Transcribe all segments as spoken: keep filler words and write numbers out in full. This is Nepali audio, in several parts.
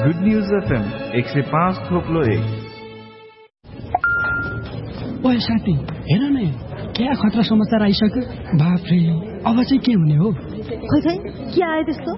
गुड न्यूज एफएम एक सय पाँच थोप्लो एक। ओए साथी हेर न, क्या खतरा समाचार आइसक्यो। बाफ्रे, अब चाहिँ के हुने हो? खै खै के आयो त्यस्तो?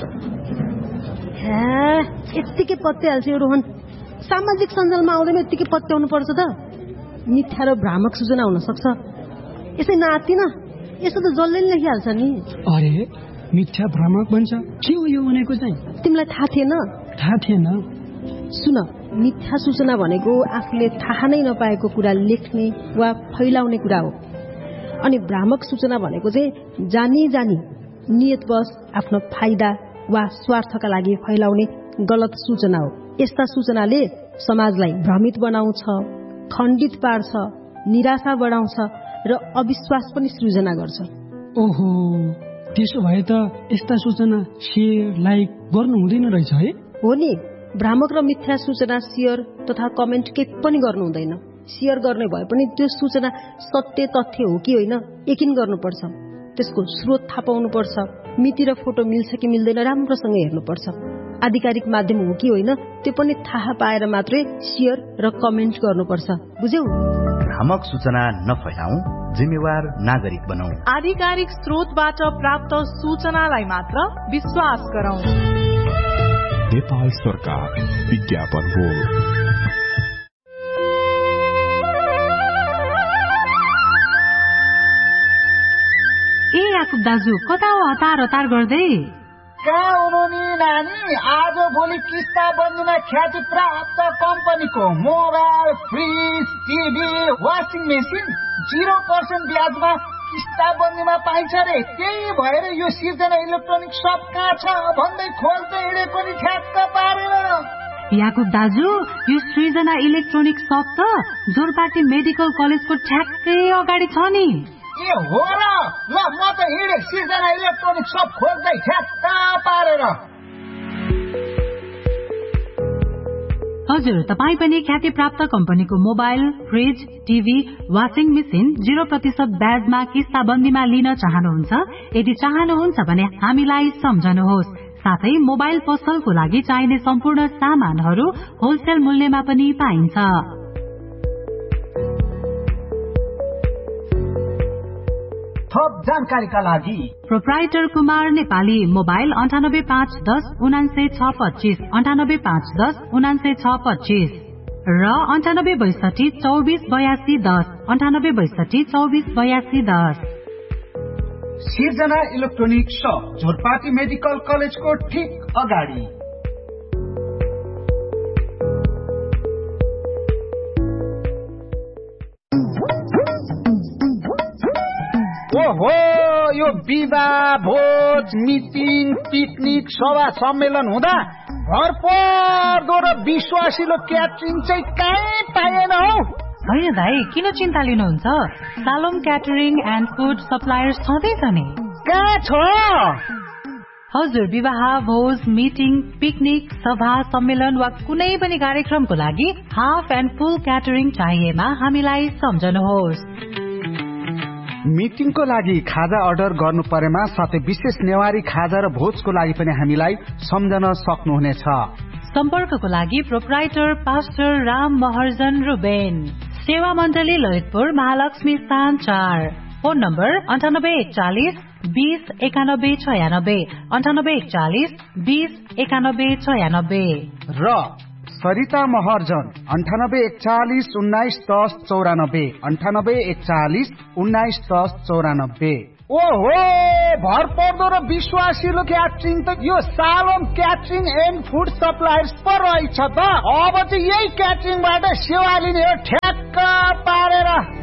हे, यत्तिकै पत्याइहाल्छ यो रोहन। सामाजिक सञ्जालमा आउँदैन यत्तिकै पत्याउनु पर्छ त। मिथ्या र भ्रामक सूचना हुन सक्छ। यसै नातिन, यसो त जसले नि लेखिहाल्छ नि। अरे मिथ्या भ्रामक भन्छ, के हो यो भनेको चाहिँ? तिमीलाई थाहा थिएन? थाहा थिएन। सुन, मिथ्या सूचना भनेको आफूले थाहा नै नपाएको कुरा लेख्ने वा फैलाउने कुरा हो। अनि भ्रामक सूचना भनेको चाहिँ जानी जानी नियतवश आफ्नो फाइदा वा स्वार्थका लागि फैलाउने गलत सूचना हो। यस्ता सूचनाले समाजलाई भ्रमित बनाउँछ, खण्डित पार्छ, निराशा बढाउँछ र अविश्वास पनि सृजना गर्छ। ओहो, त्यसो भए त यस्ता सूचना शेयर लाइक गर्नु हुँदैन रहेछ है? हो नि, भ्रामक र मिथ्या सूचना शेयर तथा कमेन्ट के पनि गर्नु हुँदैन। शेयर गर्ने भए पनि त्यो सूचना सत्य तथ्य हो कि होइन यकिन गर्नुपर्छ। त्यसको स्रोत थाहा पाउनुपर्छ। मिति र फोटो मिल्छ कि मिल्दैन राम्रोसँग हेर्नुपर्छ। आधिकारिक माध्यम हो कि होइन त्यो पनि थाहा पाएर मात्रै शेयर र कमेन्ट गर्नुपर्छ। बुझ्यौ? भ्रामक सूचना नफैलाऊ, जिम्मेवार नागरिक बनाऊ। आधिकारिक स्रोतबाट प्राप्त सूचनालाई मात्र विश्वास गरौं। नेपाल सरकार विज्ञापन बोर्ड। ए याकुब दाजु, कता हो हतार हतार गर्दै? कहाँ हुनु नि नानी? आज भोलि किस्ता बन्दीमा ख्याति प्राप्त कम्पनीको mobile, fridge, TV, washing machine zero percent ब्याजमा किस्ता बन्दीमा पाइन्छ रे। त्यही भएर यो सिर्जना इलेक्ट्रोनिक सप कहाँ छ भन्दै खोज्दै हिँडेको नि ठ्याक्क पारेन। याकुब दाजु, यो सृजना इलेक्ट्रोनिक सप त जोरपाटी मेडिकल कलेजको ठ्याक्कै अगाडि छ नि। ए हो र? ल म त हिँडे सृजना इलेक्ट्रोनिक सप खोज्दै ठ्याक्क पारेर। हजुर, तपाईँ पनि ख्याति प्राप्त कम्पनीको mobile, fridge, TV, washing machine zero प्रतिशत ब्याजमा किस्ताबन्दीमा लिन चाहनुहुन्छ? यदि चाहनुहुन्छ भने हामीलाई सम्झनुहोस्। साथै मोबाइल पसलको लागि चाहिने सम्पूर्ण सामानहरू होलसेल मूल्यमा पनि पाइन्छ। थप जानकारीका लागि प्रोप्राइटर कुमार नेपाली, मोबाइल अन्ठानब्बे पाँच दस उनान्सय छ पच्चिस, अन्ठानब्बे पाँच दस उनान्सय छ पच्चिस र अन्ठानब्बे बैसठी चौबिस बयासी दस, अन्ठानब्बे बैसठी चौबिस बयासी दस। सिर्जना इलेक्ट्रोनिक सप, झोरपाटी मेडिकल कलेजको ठीक अगाडि। ओहो, यो विवाह, भोज, मिटिङ, पिकनिक, सभा सम्मेलन हुँदा भरपर्दो र विश्वासिलो क्याटरिङ चाहिँ कहीँ पाएन हौ। होइन दाई, किन चिन्ता लिनुहुन्छ? सालोम क्याटरिङ एन्ड फुड सप्लायर्स छँदैछ नि। कहाँ छ? हजुर, विवाह, भोज, मिटिङ, पिकनिक, सभा सम्मेलन वा कुनै पनि कार्यक्रमको लागि हाफ एन्ड फुल क्याटरिङ चाहिएमा हामीलाई सम्झनुहोस्। मिटिङको लागि खाजा अर्डर गर्नु परेमा साथै विशेष नेवारी खाजा र भोजको लागि पनि हामीलाई सम्झन सक्नुहुनेछ। सम्पर्कको लागि प्रोप्राइटर पास्टर राम महर्जन रुबेन, सेवा मण्डली ललितपुर, महालक्ष्मी स्थान चार। फोन नम्बर अन्ठानब्बे एकचालिस बीस एकानब्बे छयानब्बे, अन्ठानब्बे एकचालिस बीस एकानब्बे छयानब्बे र सरिता महर्जन अन्ठानब्बे एकचालिस उन्नाइस दस चौरानब्बे, अन्ठानब्बे एकचालिस उन्नाइस दस चौरानब्बे। ओहो, भरपर्दो र विश्वासिलो क्याटरिङ त यो सालोम क्याटरिङ एन्ड फुड सप्लायर्स पो रहेछ त। अब चाहिँ यही क्याटरिङबाट सेवा लिने हो ठ्याक्क पारेर।